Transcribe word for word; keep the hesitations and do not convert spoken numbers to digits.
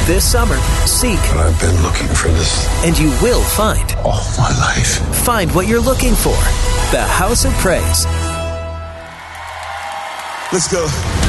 This summer, seek. I've been looking for this. And you will find. All my life. Find what you're looking for. The House of Praise. Let's go.